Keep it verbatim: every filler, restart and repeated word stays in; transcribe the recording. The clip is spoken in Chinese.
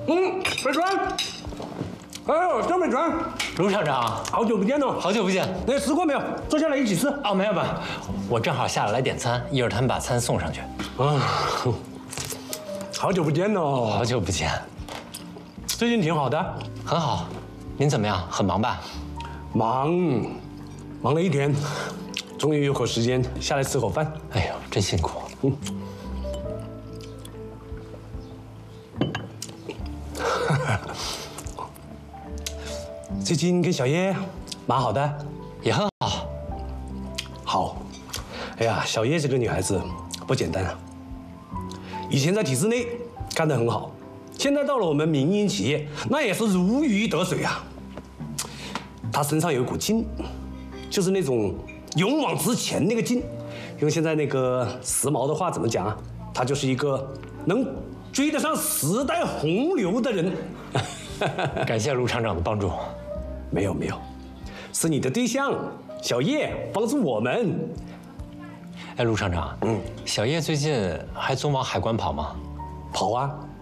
嗯，北川，哎呦，张北川， 卢厂长， 好久不见喽！ 好久不见。 那吃过没有？坐下来一起吃。 哦，没有没有，我正好下来来点餐，一会儿他们把餐送上去。 啊，好久不见喽！ 好久不见， 最近挺好的， 很好。您怎么样？很忙吧？ 忙，忙了一天，终于有口时间下来吃口饭。 哎呦，真辛苦。嗯。 最近跟小叶蛮好的， 也很好。 好，哎呀，小叶这个女孩子不简单啊。以前在体制内干得很好，现在到了我们民营企业，那也是如鱼得水啊。她身上有一股劲，就是那种勇往直前那个劲。用现在那个时髦的话怎么讲啊？她就是一个能追得上时代洪流的人。 感谢卢厂长的帮助。 没有没有，是你的对象小叶帮助我们。 哎，卢厂长，嗯，小叶最近还总往海关跑吗？ 跑啊，